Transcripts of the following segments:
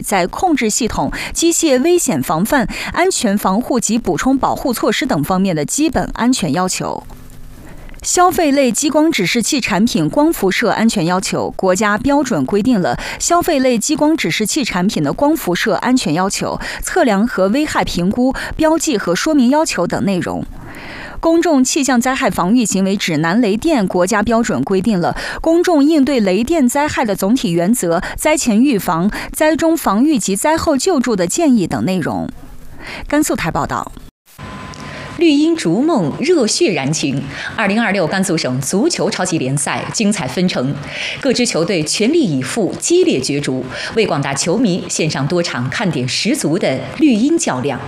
在控制系统、机械危险防范、安全防护及补充保护措施等方面的基本安全要求。消费类激光指示器产品光辐射安全要求，国家标准规定了消费类激光指示器产品的光辐射安全要求、测量和危害评估、标记和说明要求等内容。公众气象灾害防御行为指南雷电国家标准规定了公众应对雷电灾害的总体原则、灾前预防、灾中防御及灾后救助的建议等内容。甘肃台报道。 绿茵逐梦，热血燃情。2026甘肃省足球超级联赛精彩纷呈，各支球队全力以赴，激烈角逐，为广大球迷献上多场看点十足的绿茵较量。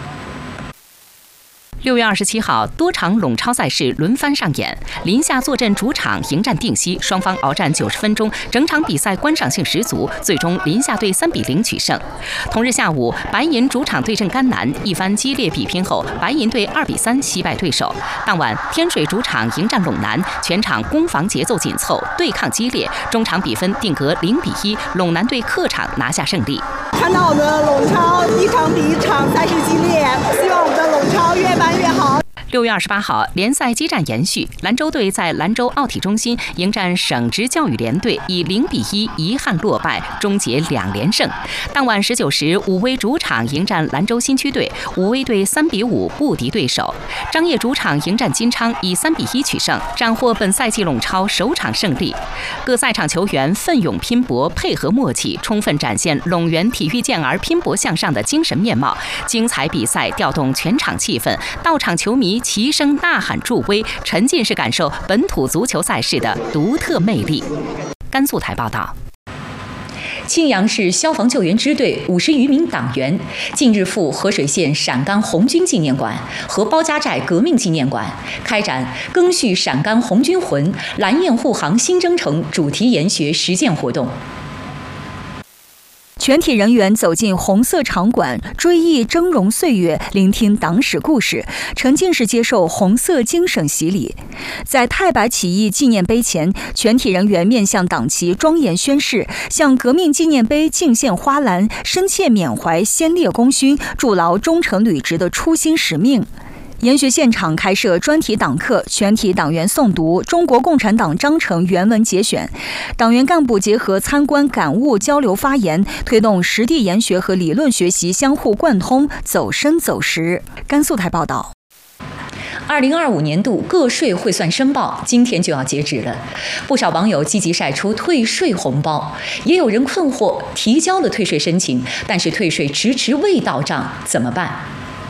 6月27号，多场陇超赛事轮番上演，临夏坐镇主场迎战定西，双方鏖战90分钟，整场比赛观赏性十足，最终临夏队3-0取胜。同日下午，白银主场对阵甘南，一番激烈比拼后，白银队2-3惜败对手。当晚，天水主场迎战陇南，全场攻防节奏紧凑，对抗激烈，中场比分定格0-1，陇南队客场拿下胜利。 看到我们的陇超一场比一场赛事激烈，希望我们的陇超越办越好。 6月28号，联赛激战延续，兰州队在兰州奥体中心迎战省直教育联队，以0-1遗憾落败，终结2连胜。当晚19时，武威主场迎战兰州新区队，武威队3-5不敌对手。张掖主场迎战金昌，以3-1取胜，斩获本赛季陇超首场胜利。各赛场球员奋勇拼搏，配合默契，充分展现陇源体育健儿拼搏向上的精神面貌。精彩比赛调动全场气氛，到场球迷齐声呐喊助威，沉浸式感受本土足球赛事的独特魅力。甘肃台报道。 庆阳市消防救援支队50余名党员近日赴河水县陕甘红军纪念馆和包家寨革命纪念馆开展赓续陕甘红军魂、蓝焰护航新征程主题研学实践活动。 全体人员走进红色场馆，追忆峥嵘岁月，聆听党史故事，沉浸式接受红色精神洗礼。在太白起义纪念碑前，全体人员面向党旗庄严宣誓，向革命纪念碑敬献花篮，深切缅怀先烈功勋，筑牢忠诚履职的初心使命。研学现场开设专题党课，全体党员诵读中国共产党章程原文节选，党员干部结合参观感悟交流发言，推动实地研学和理论学习相互贯通，走深走实。甘肃台报道。 2025年度个税汇算申报今天就要截止了，不少网友积极晒出退税红包，也有人困惑，提交了退税申请，但是退税迟迟未到账，怎么办？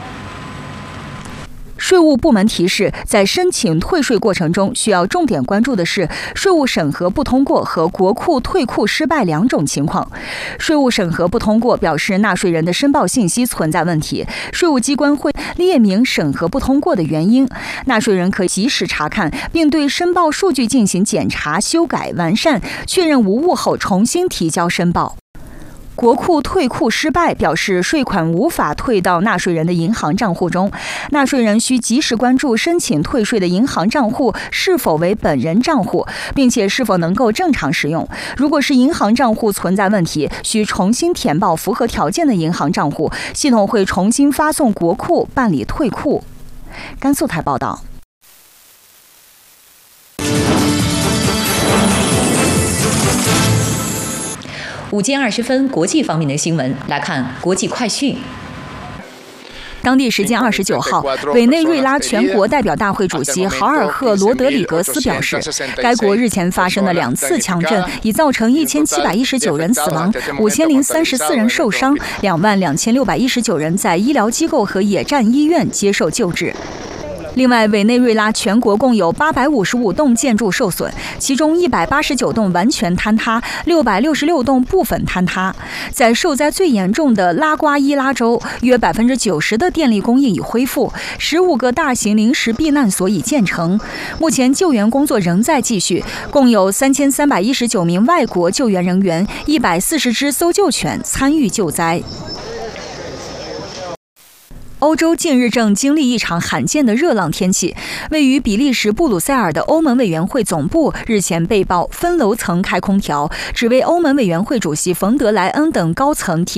税务部门提示，在申请退税过程中，需要重点关注的是税务审核不通过和国库退库失败2种情况。税务审核不通过表示纳税人的申报信息存在问题，税务机关会列明审核不通过的原因，纳税人可以及时查看，并对申报数据进行检查、修改、完善，确认无误后重新提交申报。国库退库失败表示税款无法退到纳税人的银行账户中，纳税人需及时关注申请退税的银行账户是否为本人账户，并且是否能够正常使用。如果是银行账户存在问题，需重新填报符合条件的银行账户，系统会重新发送国库办理退库。甘肃台报道。 5点20分，国际方面的新闻来看国际快讯。 当地时间29号，委内瑞拉全国代表大会主席豪尔赫·罗德里格斯表示，该国日前发生的2次强震已造成1719人死亡、5034人受伤、22619人在医疗机构和野战医院接受救治。另外，委内瑞拉全国共有855栋建筑受损，其中189栋完全坍塌，666栋部分坍塌。在受灾最严重的拉瓜伊拉州，约90%的电力供应已恢复，15个大型临时避难所已建成。目前救援工作仍在继续，共有3319名外国救援人员、140只搜救犬参与救灾。欧洲近日正经历一场罕见的热浪天气，位于比利时布鲁塞尔的欧盟委员会总部日前被曝分楼层开空调，只为欧盟委员会主席冯德莱恩等高层提